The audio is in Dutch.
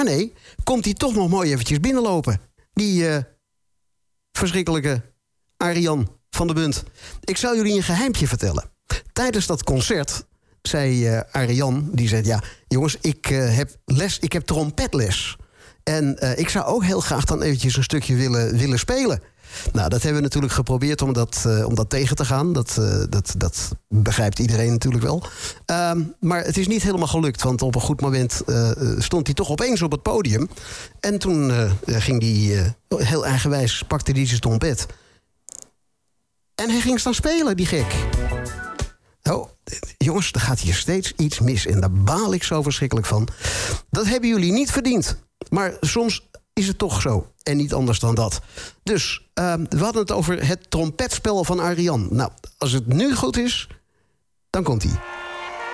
Maar nee, komt hij toch nog mooi eventjes binnenlopen. Die verschrikkelijke Arjan van de Bunt. Ik zal jullie een geheimpje vertellen. Tijdens dat concert zei Arjan, die zei... ja, jongens, ik heb trompetles. En ik zou ook heel graag dan eventjes een stukje willen spelen. Nou, dat hebben we natuurlijk geprobeerd om dat tegen te gaan. Dat begrijpt iedereen natuurlijk wel. Maar het is niet helemaal gelukt. Want op een goed moment stond hij toch opeens op het podium. En toen ging hij heel eigenwijs, pakte hij zijn trompet. En hij ging staan spelen, die gek. Oh, jongens, er gaat hier steeds iets mis. En daar baal ik zo verschrikkelijk van. Dat hebben jullie niet verdiend. Maar soms is het toch zo. En niet anders dan dat. Dus, we hadden het over het trompetspel van Arjan. Nou, als het nu goed is, dan komt hij.